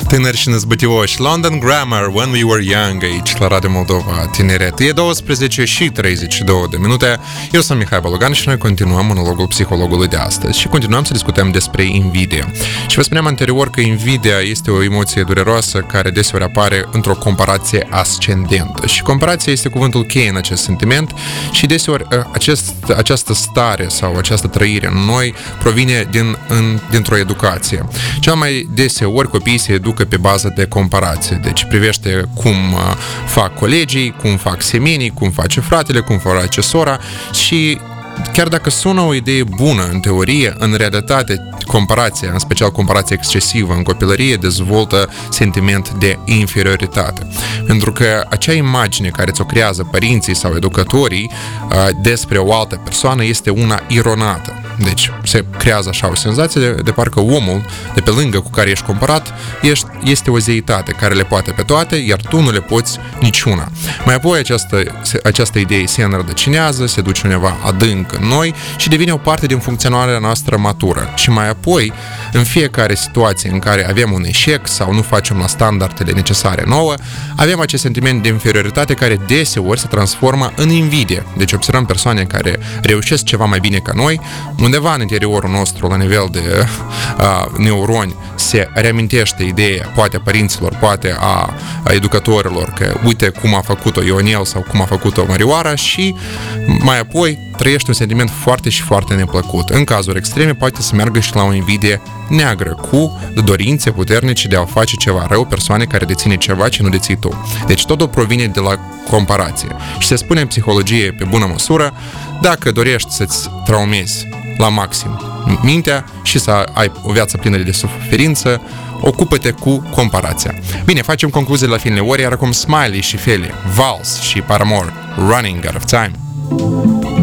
Tânări și năzbătioși, London Grammar, When We Were Young, aici la Radio Moldova Tineret. E 12 și 32 de minute. Eu sunt Mihai Balogan și noi continuăm monologul psihologului de astăzi și continuăm să discutăm despre invidia. Și vă spuneam anterior că invidia este o emoție dureroasă care deseori apare într-o comparație ascendentă. Și comparația este cuvântul cheie în acest sentiment și deseori această stare sau această trăire în noi provine dintr-o educație. Cel mai deseori copiii se educă pe bază de comparație. Deci privește cum fac colegii, cum fac semenii, cum face fratele, cum face sora și chiar dacă sună o idee bună în teorie, în realitate comparația, în special comparația excesivă în copilărie, dezvoltă sentiment de inferioritate. Pentru că acea imagine care ți-o creează părinții sau educatorii despre o altă persoană este una ironată. Deci se creează așa o senzație de parcă omul de pe lângă cu care ești comparat este o zeitate care le poate pe toate, iar tu nu le poți niciuna. Mai apoi această idee se înrădăcinează, se duce undeva adânc în noi și devine o parte din funcționarea noastră matură. Și mai apoi, în fiecare situație în care avem un eșec sau nu facem la standardele necesare nouă, avem acest sentiment de inferioritate care deseori se transformă în invidie. Deci observăm persoane care reușesc ceva mai bine ca noi, undeva în interiorul nostru, la nivel de neuroni, se reamintește ideea, poate a părinților, poate a educatorilor, că uite cum a făcut-o Ionel sau cum a făcut-o Mărioara și mai apoi trăiește un sentiment foarte și foarte neplăcut. În cazuri extreme poate să meargă și la o invidie neagră, cu dorințe puternice de a face ceva rău persoane care deține ceva ce nu deții tu. Deci totul provine de la comparație. Și se spune în psihologie pe bună măsură, dacă dorești să-ți traumezi la maxim mintea și să ai o viață plină de suferință, ocupă-te cu comparația. Bine, facem concluziile la finele ori, iar acum Smiley și Feli, Vals și Paramore, Running Out of Time.